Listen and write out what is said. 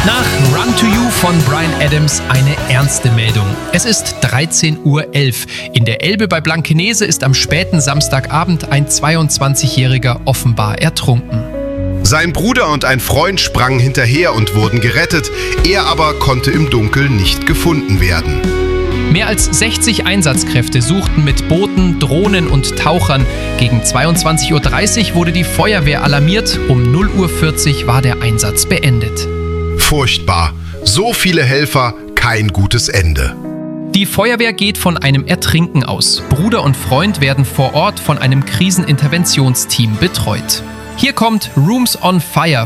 Nach Run to You von Bryan Adams eine ernste Meldung. Es ist 13:11 Uhr. In der Elbe bei Blankenese ist am späten Samstagabend ein 22-Jähriger offenbar ertrunken. Sein Bruder und ein Freund sprangen hinterher und wurden gerettet. Er aber konnte im Dunkeln nicht gefunden werden. Mehr als 60 Einsatzkräfte suchten mit Booten, Drohnen und Tauchern. Gegen 22:30 Uhr wurde die Feuerwehr alarmiert. Um 0:40 Uhr war der Einsatz beendet. Furchtbar. So viele Helfer, kein gutes Ende. Die Feuerwehr geht von einem Ertrinken aus. Bruder und Freund werden vor Ort von einem Kriseninterventionsteam betreut. Hier kommt Rooms on Fire